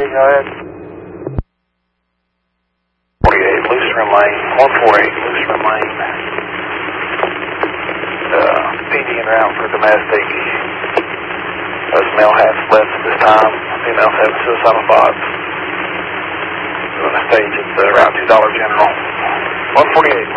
Go ahead. 48, loose remain. 148, loose remain. PD en route for domestic. Those male has left at this time. Females have suicidal thoughts. We're going to stage at Route 2 Dollar General. 148.